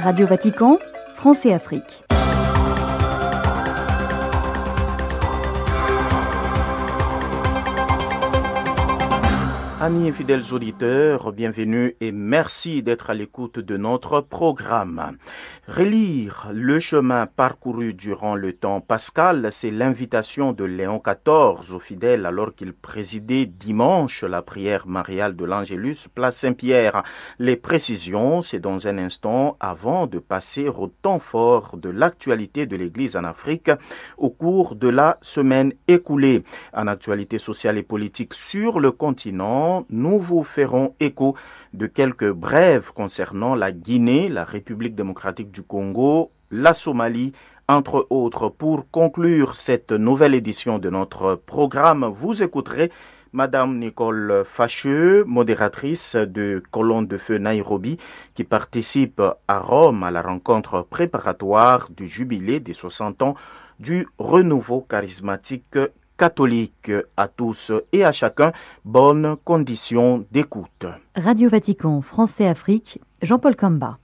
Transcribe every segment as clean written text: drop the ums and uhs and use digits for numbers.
Radio Vatican, France et Afrique. Amis et fidèles auditeurs, bienvenue et merci d'être à l'écoute de notre programme. Relire le chemin parcouru durant le temps pascal, c'est l'invitation de Léon XIV aux fidèles alors qu'il présidait dimanche la prière mariale de l'Angélus, place Saint-Pierre. Les précisions, c'est dans un instant avant de passer au temps fort de l'actualité de l'Église en Afrique au cours de la semaine écoulée. En actualité sociale et politique sur le continent, nous vous ferons écho de quelques brèves concernant la Guinée, la République démocratique du Congo, la Somalie, entre autres. Pour conclure cette nouvelle édition de notre programme, vous écouterez Madame Nicole Facheux, modératrice de Colonne de Feu Nairobi, qui participe à Rome à la rencontre préparatoire du jubilé des 60 ans du renouveau charismatique catholique. À tous et à chacun, bonne condition d'écoute. Radio Vatican, France et Afrique, Jean-Paul Kamba.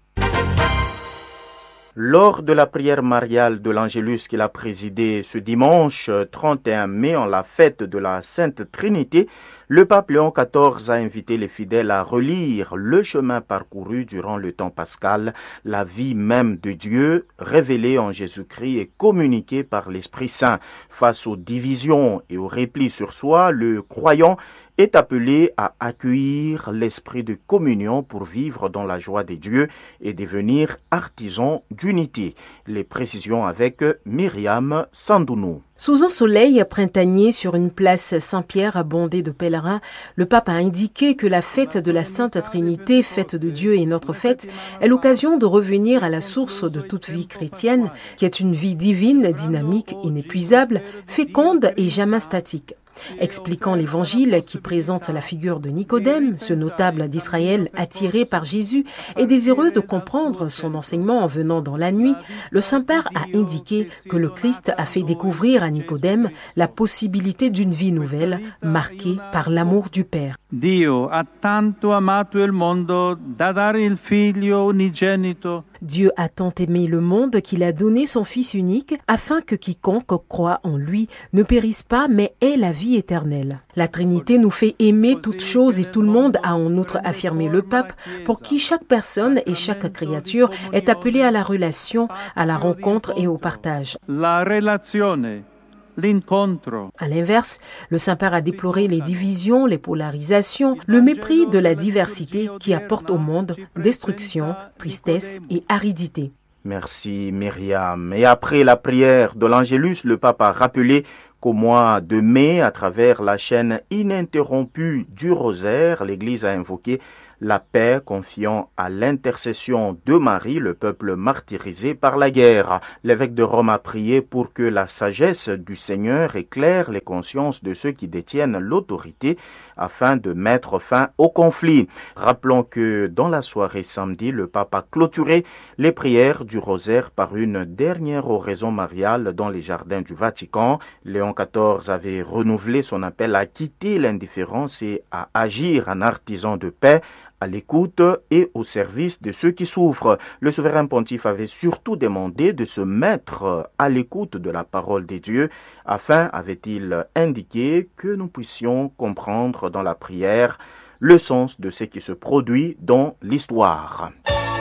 Lors de la prière mariale de l'Angélus qu'il a présidée ce dimanche 31 mai en la fête de la Sainte Trinité, le pape Léon XIV a invité les fidèles à relire le chemin parcouru durant le temps pascal, la vie même de Dieu, révélée en Jésus-Christ et communiquée par l'Esprit Saint. Face aux divisions et aux replis sur soi, le croyant est appelé à accueillir l'esprit de communion pour vivre dans la joie des dieux et devenir artisan d'unité. Les précisions avec Myriam Sandounou. Sous un soleil printanier sur une place Saint-Pierre bondée de pèlerins, le pape a indiqué que la fête de la Sainte Trinité, fête de Dieu et notre fête, est l'occasion de revenir à la source de toute vie chrétienne, qui est une vie divine, dynamique, inépuisable, féconde et jamais statique. Expliquant l'évangile qui présente la figure de Nicodème, ce notable d'Israël attiré par Jésus et désireux de comprendre son enseignement en venant dans la nuit, le Saint-Père a indiqué que le Christ a fait découvrir à Nicodème la possibilité d'une vie nouvelle marquée par l'amour du Père. Dio ha tanto amato il mondo da dare il figlio unigenito. Dieu a tant aimé le monde qu'il a donné son Fils unique afin que quiconque croit en lui ne périsse pas mais ait la vie éternelle. La Trinité nous fait aimer toutes choses et tout le monde, a en outre affirmé le pape, pour qui chaque personne et chaque créature est appelée à la relation, à la rencontre et au partage. La relazione. L'incontro. À l'inverse, le Saint-Père a déploré les divisions, les polarisations, le mépris de la diversité qui apporte au monde destruction, tristesse et aridité. Merci Myriam. Et après la prière de l'Angélus, le pape a rappelé qu'au mois de mai, à travers la chaîne ininterrompue du rosaire, l'Église a invoqué la paix, confiant à l'intercession de Marie, le peuple martyrisé par la guerre. L'évêque de Rome a prié pour que la sagesse du Seigneur éclaire les consciences de ceux qui détiennent l'autorité afin de mettre fin au conflit. Rappelons que dans la soirée samedi, le pape a clôturé les prières du rosaire par une dernière oraison mariale dans les jardins du Vatican. Léon XIV avait renouvelé son appel à quitter l'indifférence et à agir en artisan de paix, à l'écoute et au service de ceux qui souffrent. Le souverain pontife avait surtout demandé de se mettre à l'écoute de la parole des dieux, afin, avait-il indiqué, que nous puissions comprendre dans la prière le sens de ce qui se produit dans l'histoire.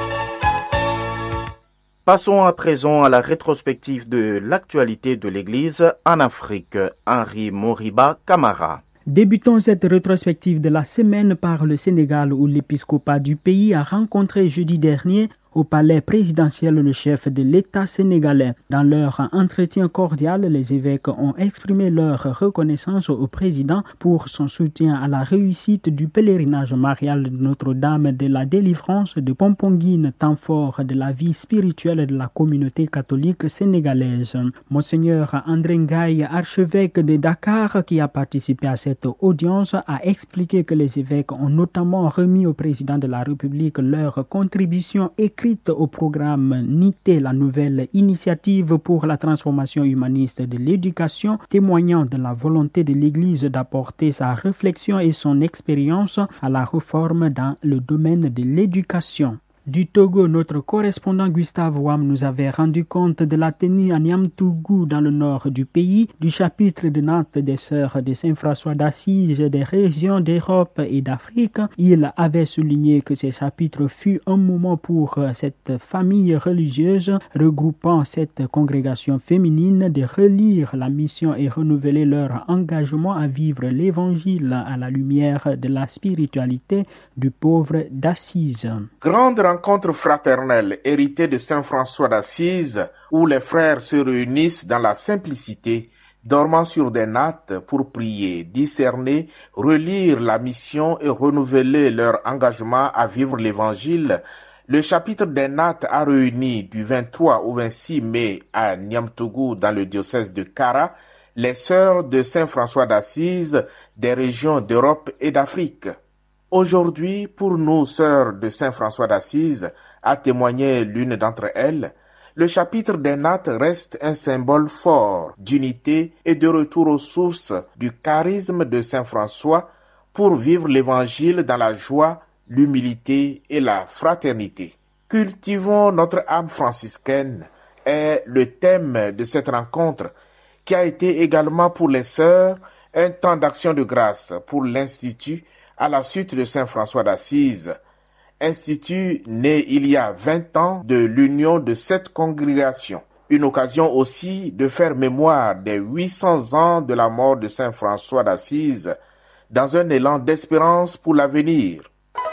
Passons à présent à la rétrospective de l'actualité de l'Église en Afrique. Henri Moriba Camara. Débutons cette rétrospective de la semaine par le Sénégal où l'épiscopat du pays a rencontré jeudi dernier au palais présidentiel le chef de l'État sénégalais. Dans leur entretien cordial, les évêques ont exprimé leur reconnaissance au président pour son soutien à la réussite du pèlerinage marial de Notre-Dame de la Délivrance de Pomponguine, temps fort de la vie spirituelle de la communauté catholique sénégalaise. Monseigneur André Ngaye, archevêque de Dakar, qui a participé à cette audience, a expliqué que les évêques ont notamment remis au président de la République leur contribution écrite au programme NITE, la nouvelle initiative pour la transformation humaniste de l'éducation, témoignant de la volonté de l'Église d'apporter sa réflexion et son expérience à la réforme dans le domaine de l'éducation. Du Togo, notre correspondant Gustave Wam nous avait rendu compte de la tenue à Niamtougou dans le nord du pays du chapitre de Nantes des Sœurs de Saint-François d'Assise des régions d'Europe et d'Afrique. Il avait souligné que ce chapitre fut un moment pour cette famille religieuse regroupant cette congrégation féminine de relire la mission et renouveler leur engagement à vivre l'évangile à la lumière de la spiritualité du pauvre d'Assise. Grande rencontre fraternelle héritée de Saint François d'Assise où les frères se réunissent dans la simplicité, dormant sur des nattes pour prier, discerner, relire la mission et renouveler leur engagement à vivre l'évangile. Le chapitre des nattes a réuni du 23 au 26 mai à Niamtougou dans le diocèse de Kara les sœurs de Saint François d'Assise des régions d'Europe et d'Afrique. Aujourd'hui, pour nous, sœurs de Saint François d'Assise, a témoigné l'une d'entre elles, le chapitre des nattes reste un symbole fort d'unité et de retour aux sources du charisme de Saint François pour vivre l'évangile dans la joie, l'humilité et la fraternité. Cultivons notre âme franciscaine est le thème de cette rencontre qui a été également pour les sœurs un temps d'action de grâce pour l'Institut à la suite de Saint François d'Assise. Institut né il y a 20 ans de l'union de 7 congrégations. Une occasion aussi de faire mémoire des 800 ans de la mort de Saint François d'Assise dans un élan d'espérance pour l'avenir.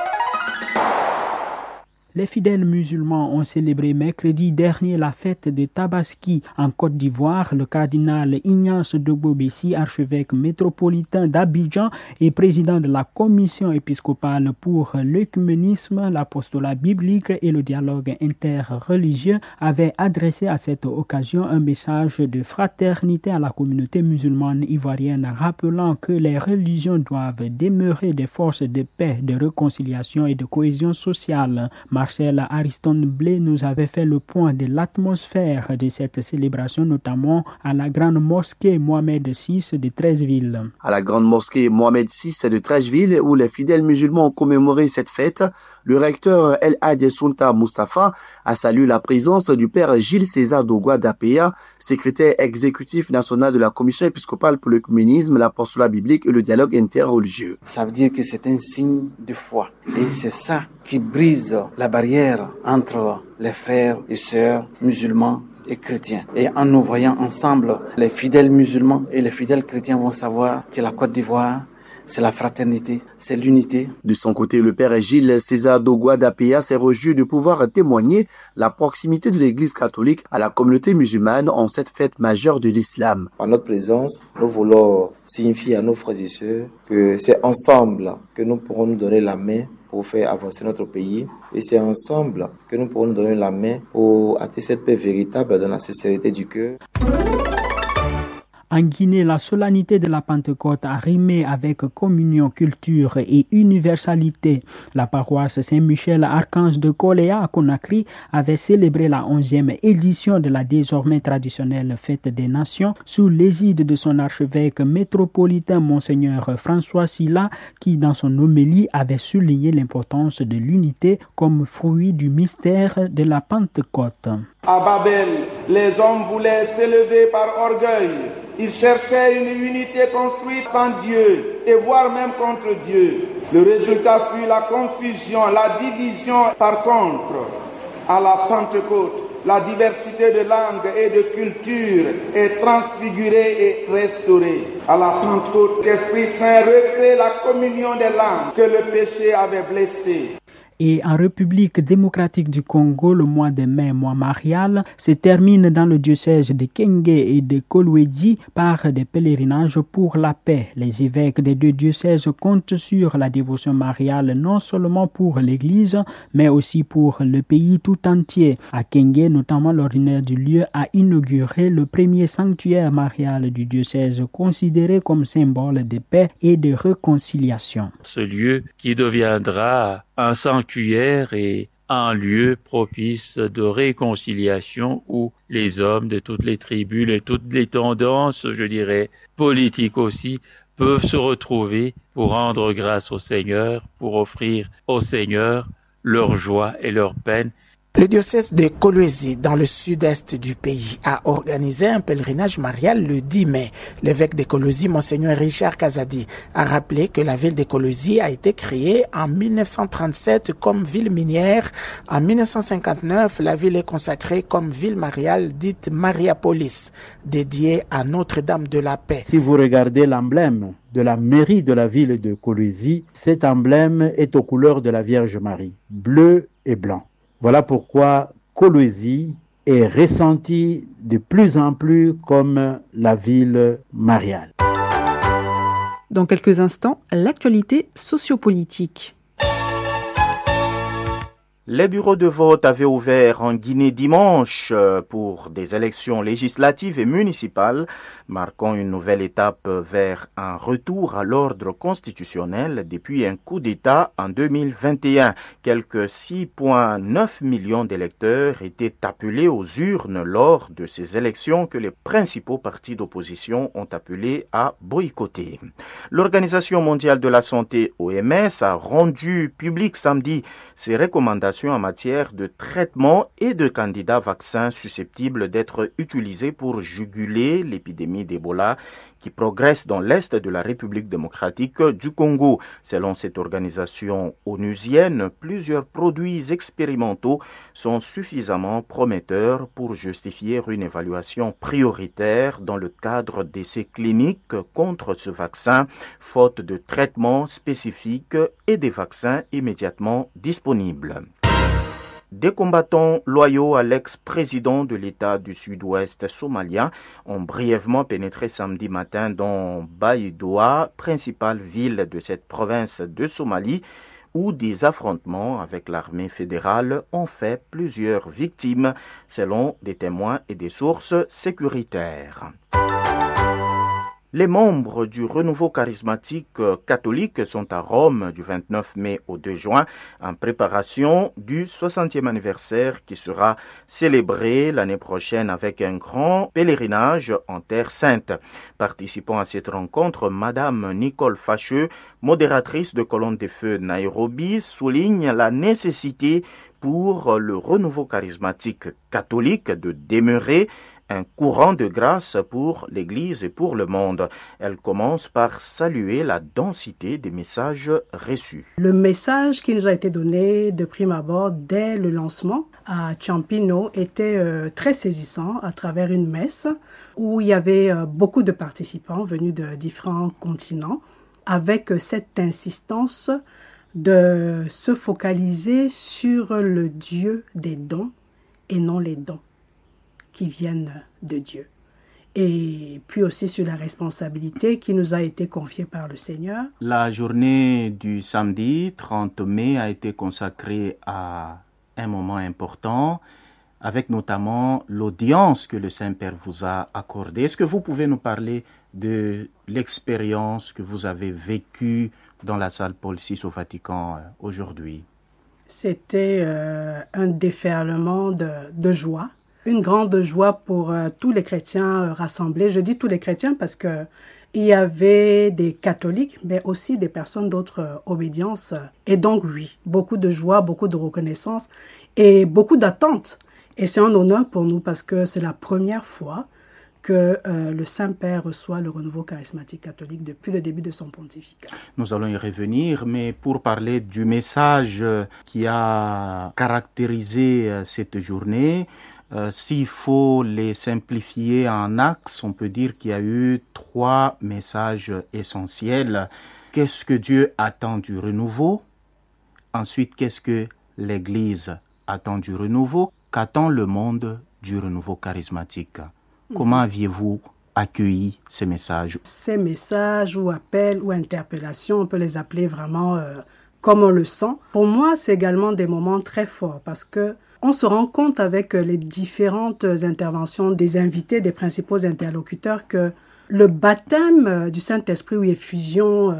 Les fidèles musulmans ont célébré mercredi dernier la fête de Tabaski en Côte d'Ivoire. Le cardinal Ignace Dogbo-Bessi, archevêque métropolitain d'Abidjan et président de la commission épiscopale pour l'œcuménisme, l'apostolat biblique et le dialogue interreligieux, avait adressé à cette occasion un message de fraternité à la communauté musulmane ivoirienne, rappelant que les religions doivent demeurer des forces de paix, de réconciliation et de cohésion sociale. Marcel Ariston Blé nous avait fait le point de l'atmosphère de cette célébration, notamment à la grande mosquée Mohamed VI de Treichville. À la grande mosquée Mohamed VI de Treichville, où les fidèles musulmans ont commémoré cette fête, le recteur El Hadj Sunta Mustafa a salué la présence du père Gilles César Dogwa d'Apea, secrétaire exécutif national de la commission épiscopale pour l'œcuménisme, l'apostolat biblique et le dialogue interreligieux. Ça veut dire que c'est un signe de foi. Et c'est ça qui brise la barrière entre les frères et sœurs musulmans et chrétiens. Et en nous voyant ensemble, les fidèles musulmans et les fidèles chrétiens vont savoir que la Côte d'Ivoire, c'est la fraternité, c'est l'unité. De son côté, le père Gilles César Dogwa d'Apea s'est réjoui de pouvoir témoigner la proximité de l'Église catholique à la communauté musulmane en cette fête majeure de l'islam. En notre présence, nous voulons signifier à nos frères et sœurs que c'est ensemble que nous pourrons nous donner la main pour faire avancer notre pays. Et c'est ensemble que nous pourrons nous donner la main pour atteindre cette paix véritable dans la sincérité du cœur. En Guinée, la solennité de la Pentecôte a rimé avec communion, culture et universalité. La paroisse Saint-Michel Archange de Koléa à Conakry avait célébré la 11e édition de la désormais traditionnelle Fête des Nations sous l'égide de son archevêque métropolitain Monseigneur François Sylla, qui dans son homélie avait souligné l'importance de l'unité comme fruit du mystère de la Pentecôte. À Babel, les hommes voulaient s'élever par orgueil. Ils cherchaient une unité construite sans Dieu et voire même contre Dieu. Le résultat fut la confusion, la division. Par contre, à la Pentecôte, la diversité de langues et de cultures est transfigurée et restaurée. À la Pentecôte, l'Esprit Saint recrée la communion des langues que le péché avait blessées. Et en République démocratique du Congo, le mois de mai, mois marial, se termine dans le diocèse de Kenge et de Kolwezi par des pèlerinages pour la paix. Les évêques des deux diocèses comptent sur la dévotion mariale non seulement pour l'Église, mais aussi pour le pays tout entier. À Kenge, notamment, l'ordinaire du lieu a inauguré le premier sanctuaire marial du diocèse, considéré comme symbole de paix et de réconciliation. Ce lieu qui deviendra un sanctuaire et un lieu propice de réconciliation où les hommes de toutes les tribus et toutes les tendances, je dirais, politiques aussi, peuvent se retrouver pour rendre grâce au Seigneur, pour offrir au Seigneur leur joie et leur peine. Le diocèse de Kolwezi, dans le sud-est du pays, a organisé un pèlerinage marial le 10 mai. L'évêque de Kolwezi, Monseigneur Richard Kazadi, a rappelé que la ville de Kolwezi a été créée en 1937 comme ville minière. En 1959, la ville est consacrée comme ville mariale dite Mariapolis, dédiée à Notre-Dame de la Paix. Si vous regardez l'emblème de la mairie de la ville de Kolwezi, cet emblème est aux couleurs de la Vierge Marie, bleu et blanc. Voilà pourquoi Kolwezi est ressentie de plus en plus comme la ville mariale. Dans quelques instants, l'actualité sociopolitique. Les bureaux de vote avaient ouvert en Guinée dimanche pour des élections législatives et municipales, marquant une nouvelle étape vers un retour à l'ordre constitutionnel depuis un coup d'État en 2021. Quelques 6,9 millions d'électeurs étaient appelés aux urnes lors de ces élections que les principaux partis d'opposition ont appelé à boycotter. L'Organisation mondiale de la santé, OMS, a rendu public samedi ses recommandations en matière de traitement et de candidats vaccins susceptibles d'être utilisés pour juguler l'épidémie d'Ebola qui progresse dans l'est de la République démocratique du Congo. Selon cette organisation onusienne, plusieurs produits expérimentaux sont suffisamment prometteurs pour justifier une évaluation prioritaire dans le cadre d'essais cliniques contre ce vaccin, faute de traitements spécifiques et des vaccins immédiatement disponibles. Des combattants loyaux à l'ex-président de l'État du Sud-Ouest somalien ont brièvement pénétré samedi matin dans Baidoa, principale ville de cette province de Somalie, où des affrontements avec l'armée fédérale ont fait plusieurs victimes, selon des témoins et des sources sécuritaires. Les membres du renouveau charismatique catholique sont à Rome du 29 mai au 2 juin en préparation du 60e anniversaire qui sera célébré l'année prochaine avec un grand pèlerinage en Terre Sainte. Participant à cette rencontre, Madame Nicole Facheux, modératrice de Colonne des Feux Nairobi, souligne la nécessité pour le renouveau charismatique catholique de demeurer un courant de grâce pour l'Église et pour le monde. Elle commence par saluer la densité des messages reçus. Le message qui nous a été donné de prime abord dès le lancement à Ciampino était très saisissant à travers une messe où il y avait beaucoup de participants venus de différents continents avec cette insistance de se focaliser sur le Dieu des dons et non les dons qui viennent de Dieu. Et puis aussi sur la responsabilité qui nous a été confiée par le Seigneur. La journée du samedi 30 mai a été consacrée à un moment important, avec notamment l'audience que le Saint-Père vous a accordée. Est-ce que vous pouvez nous parler de l'expérience que vous avez vécue dans la salle Paul VI au Vatican aujourd'hui? C'était un déferlement de joie. Une grande joie pour tous les chrétiens rassemblés. Je dis tous les chrétiens parce que il y avait des catholiques, mais aussi des personnes d'autres obédiences. Et donc oui, beaucoup de joie, beaucoup de reconnaissance et beaucoup d'attente. Et c'est un honneur pour nous parce que c'est la première fois que le Saint-Père reçoit le renouveau charismatique catholique depuis le début de son pontificat. Nous allons y revenir, mais pour parler du message qui a caractérisé cette journée, s'il faut les simplifier en axes, on peut dire qu'il y a eu 3 messages essentiels. Qu'est-ce que Dieu attend du renouveau? Ensuite, qu'est-ce que l'Église attend du renouveau? Qu'attend le monde du renouveau charismatique? Comment aviez-vous accueilli ces messages? Ces messages ou appels ou interpellations, on peut les appeler vraiment comme on le sent. Pour moi, c'est également des moments très forts parce que on se rend compte avec les différentes interventions des invités, des principaux interlocuteurs, que le baptême du Saint-Esprit ou effusion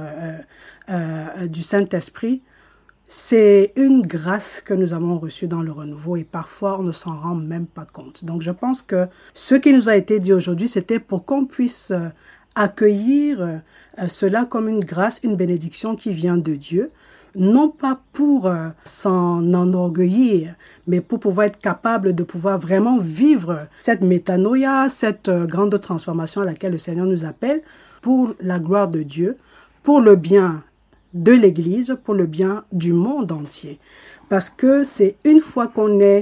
du Saint-Esprit, c'est une grâce que nous avons reçue dans le renouveau et parfois on ne s'en rend même pas compte. Donc je pense que ce qui nous a été dit aujourd'hui, c'était pour qu'on puisse accueillir cela comme une grâce, une bénédiction qui vient de Dieu, non pas pour s'en enorgueillir, mais pour pouvoir être capable de pouvoir vraiment vivre cette métanoïa, cette grande transformation à laquelle le Seigneur nous appelle, pour la gloire de Dieu, pour le bien de l'Église, pour le bien du monde entier. Parce que c'est une fois qu'on est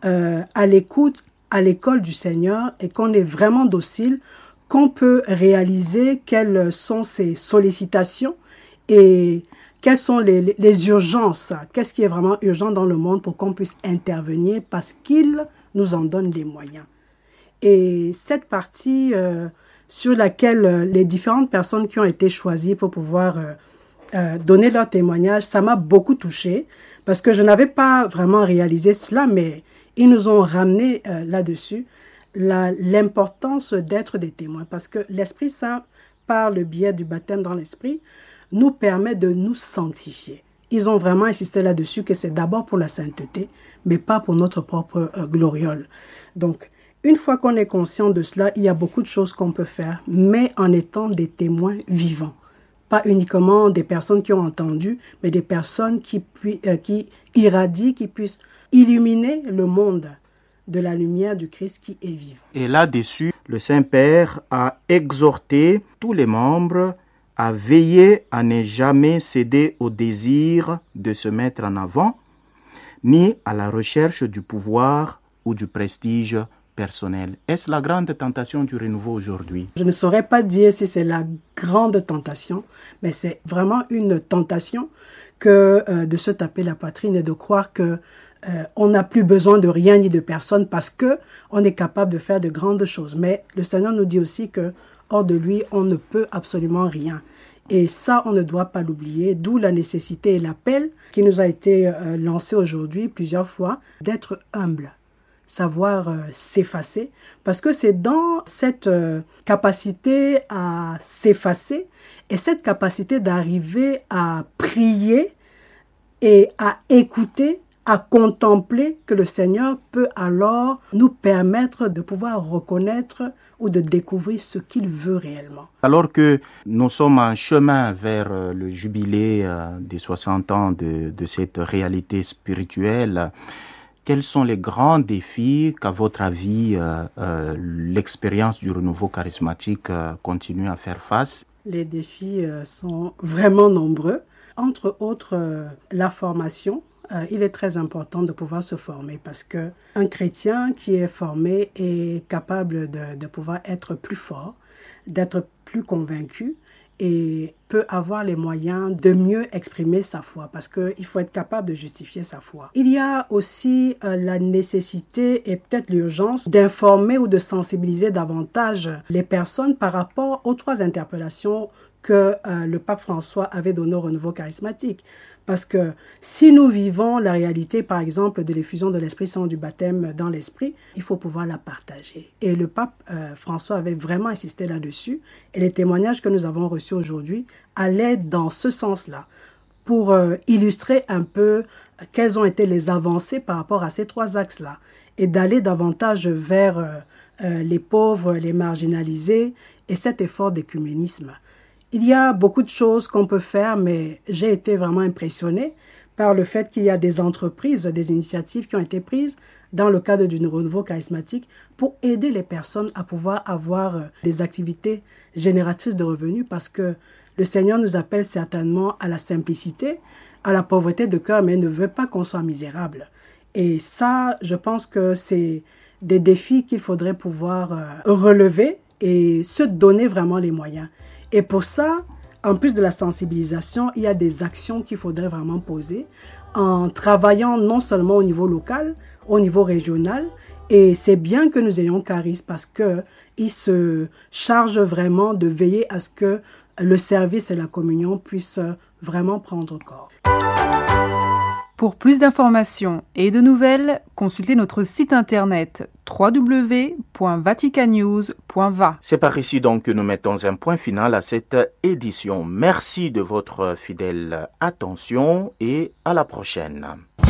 à l'écoute, à l'école du Seigneur, et qu'on est vraiment docile, qu'on peut réaliser quelles sont ses sollicitations et quelles sont les urgences, qu'est-ce qui est vraiment urgent dans le monde pour qu'on puisse intervenir parce qu'il nous en donne les moyens. Et cette partie sur laquelle les différentes personnes qui ont été choisies pour pouvoir donner leur témoignage, ça m'a beaucoup touchée parce que je n'avais pas vraiment réalisé cela, mais ils nous ont ramené là-dessus l'importance d'être des témoins parce que l'Esprit Saint, par le biais du baptême dans l'Esprit, nous permet de nous sanctifier. Ils ont vraiment insisté là-dessus que c'est d'abord pour la sainteté, mais pas pour notre propre gloriole. Donc, une fois qu'on est conscient de cela, il y a beaucoup de choses qu'on peut faire, mais en étant des témoins vivants. Pas uniquement des personnes qui ont entendu, mais des personnes qui irradient, qui puissent illuminer le monde de la lumière du Christ qui est vivant. Et là-dessus, le Saint-Père a exhorté tous les membres à veiller à ne jamais céder au désir de se mettre en avant, ni à la recherche du pouvoir ou du prestige personnel. Est-ce la grande tentation du renouveau aujourd'hui? Je ne saurais pas dire si c'est la grande tentation, mais c'est vraiment une tentation que de se taper la poitrine et de croire que on n'a plus besoin de rien ni de personne parce que on est capable de faire de grandes choses. Mais le Seigneur nous dit aussi que hors de lui, on ne peut absolument rien. Et ça, on ne doit pas l'oublier, d'où la nécessité et l'appel qui nous a été lancé aujourd'hui plusieurs fois, d'être humble, savoir s'effacer, parce que c'est dans cette capacité à s'effacer et cette capacité d'arriver à prier et à écouter, à contempler que le Seigneur peut alors nous permettre de pouvoir reconnaître ou de découvrir ce qu'il veut réellement. Alors que nous sommes en chemin vers le jubilé des 60 ans de cette réalité spirituelle, quels sont les grands défis qu'à votre avis l'expérience du renouveau charismatique continue à faire face? Les défis sont vraiment nombreux. Entre autres, la formation. Il est très important de pouvoir se former parce qu'un chrétien qui est formé est capable de pouvoir être plus fort, d'être plus convaincu et peut avoir les moyens de mieux exprimer sa foi parce qu'il faut être capable de justifier sa foi. Il y a aussi la nécessité et peut-être l'urgence d'informer ou de sensibiliser davantage les personnes par rapport aux 3 interpellations que le pape François avait données au renouveau charismatique. Parce que si nous vivons la réalité, par exemple, de l'effusion de l'Esprit Saint, du baptême dans l'Esprit, il faut pouvoir la partager. Et le pape François avait vraiment insisté là-dessus. Et les témoignages que nous avons reçus aujourd'hui allaient dans ce sens-là, pour illustrer un peu quelles ont été les avancées par rapport à ces 3 axes-là, et d'aller davantage vers les pauvres, les marginalisés, et cet effort d'écuménisme. Il y a beaucoup de choses qu'on peut faire, mais j'ai été vraiment impressionnée par le fait qu'il y a des entreprises, des initiatives qui ont été prises dans le cadre du renouveau charismatique pour aider les personnes à pouvoir avoir des activités génératrices de revenus parce que le Seigneur nous appelle certainement à la simplicité, à la pauvreté de cœur, mais il ne veut pas qu'on soit misérable. Et ça, je pense que c'est des défis qu'il faudrait pouvoir relever et se donner vraiment les moyens. Et pour ça, en plus de la sensibilisation, il y a des actions qu'il faudrait vraiment poser en travaillant non seulement au niveau local, au niveau régional. Et c'est bien que nous ayons Charis parce qu'il se charge vraiment de veiller à ce que le service et la communion puissent vraiment prendre corps. Pour plus d'informations et de nouvelles, consultez notre site internet www.vaticannews.va. C'est par ici donc que nous mettons un point final à cette édition. Merci de votre fidèle attention et à la prochaine.